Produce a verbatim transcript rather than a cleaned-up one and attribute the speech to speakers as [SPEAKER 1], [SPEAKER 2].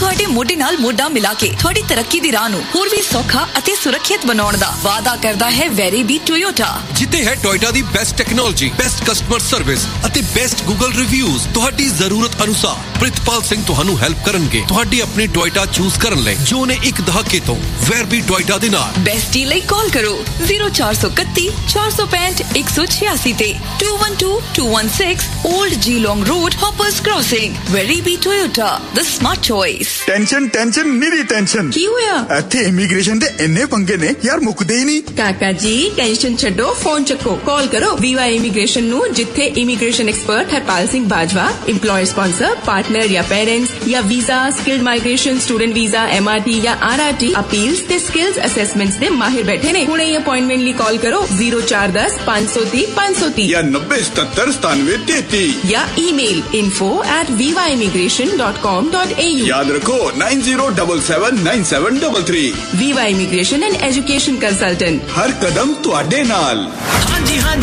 [SPEAKER 1] ਤੁਹਾਡੇ ਮੋਢੇ ਨਾਲ ਮੋਢਾ ਮਿਲਾ ਕੇ ਤੁਹਾਡੀ ਤਰੱਕੀ ਦੀ ਰਾਹ ਨੂੰ ਹੋਰ ਵੀ ਸੌਖਾ ਅਤੇ ਸੁਰੱਖਿਅਤ ਬਣਾਉਣ ਦਾ ਵਾਅਦਾ ਕਰਦਾ ਹੈ ਵੈਰੀਬੀ ਟੋਯੋਟਾ।
[SPEAKER 2] ਜਿੱਥੇ ਹੈ ਟੋਯੋਟਾ ਦੀ best technology, best customer service ਅਤੇ ਬੈਸਟ ਗੂਗਲ ਰਿਵਿਊਜ਼। ਤੁਹਾਡੀ ਜ਼ਰੂਰਤ ਅਨੁਸਾਰ ਪ੍ਰਿਤਪਾਲ ਸਿੰਘ ਤੁਹਾਨੂੰ ਹੈਲਪ ਕਰਨਗੇ ਤੁਹਾਡੀ ਆਪਣੀ ਟੋਯੋਟਾ ਚੂਜ਼ ਕਰਨ ਲਈ ਜੋ ਨੇ ਇੱਕ ਦਹਾਕੇ ਤੋਂ ਵੈਰਬੀ ਟੋਯੋਟਾ ਦੇ ਨਾਲ।
[SPEAKER 1] ਬੈਸਟੀ ਲਈ ਕਾਲ ਕਰੋ ਜ਼ੀਰੋ ਚਾਰ ਸੌ ਇਕੱਤੀ ਚਾਰ ਸੌ ਪੈਂਹਠ ਇੱਕ ਸੌ ਛਿਆਸੀ ਤੇ two one two two one six Old Geelong Road, Hoppers Crossing। ਵੈਰੀਬੀ Toyota, the smart choice।
[SPEAKER 3] Tension tension ਨਿਰੀ tension.
[SPEAKER 4] ਕੀ ਹੋਇਆ?
[SPEAKER 3] ਇੱਥੇ ਇਮੀਗ੍ਰੇਸ਼ਨ ਦੇ ਇੰਨੇ ਪੰਗੇ ਨੇ ਯਾਰ, ਮੁੱਕਦੇ ਹੀ ਨਹੀਂ।
[SPEAKER 4] ਕਾਕਾ ਜੀ ਟੈਨਸ਼ਨ ਛੱਡੋ, ਫੋਨ ਚੱਕੋ, ਕਾਲ ਕਰੋ ਵੀਵਾ ਇਮੀਗ੍ਰੇਸ਼ਨ ਨੂੰ, ਜਿੱਥੇ immigration expert Harpal Singh Bajwa employer sponsor partner ਜਾਂ ਪੇਰੈਂਟਸ ਜਾਂ visa, skilled migration, student visa, MRT ਜਾਂ ਆਰਆਰਟੀ ਅਪੀਲਸ ਤੇ ਸਕਿਲਸ ਅਸੈਸਮੈਂਟਸ ਦੇ ਮਾਹਿਰ ਬੈਠੇ ਨੇ। ਹੁਣੇ ਅਪਾਇੰਟਮੈਂਟ ਲਈ ਕਾਲ ਕਰੋ ਜ਼ੀਰੋ ਚਾਰ ਦਸ ਪੰਜ ਸੌ ਤੀਹ ਪੰਜ ਸੌ ਤੀਹ
[SPEAKER 3] ਜਾਂ ਨੱਬੇ ਸਤੱਤਰ ਸਤਾਨਵੇਂ ਤੇਤੀ
[SPEAKER 4] ਜਾਂ email info at viva immigration dot com dot a u।
[SPEAKER 3] याद रखो nine zero seven seven nine seven three three।
[SPEAKER 4] Viva Immigration and Education Consultant,
[SPEAKER 3] हर कदम तुहाडे नाल।
[SPEAKER 5] हाँ जी हाँ